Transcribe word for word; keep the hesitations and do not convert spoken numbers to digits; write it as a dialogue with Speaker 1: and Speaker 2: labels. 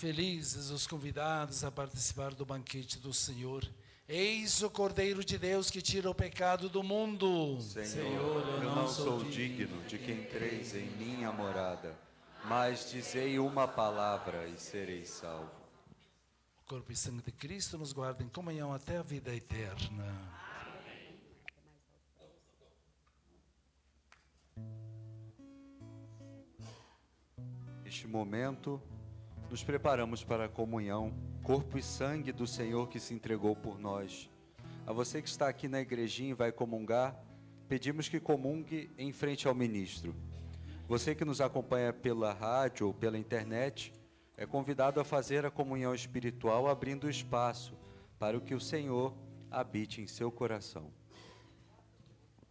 Speaker 1: Felizes os convidados a participar do banquete do Senhor. Eis o Cordeiro de Deus que tira o pecado do mundo.
Speaker 2: Senhor,
Speaker 1: Senhor,
Speaker 2: eu não sou digno de que entreis em minha morada, mas dizei uma palavra e serei salvo.
Speaker 1: O corpo e sangue de Cristo nos guarda em comunhão até a vida eterna.
Speaker 2: Neste momento, nos preparamos para a comunhão, corpo e sangue do Senhor que se entregou por nós. A você que está aqui na igrejinha e vai comungar, pedimos que comungue em frente ao ministro. Você que nos acompanha pela rádio ou pela internet, é convidado a fazer a comunhão espiritual abrindo espaço para o que o Senhor habite em seu coração.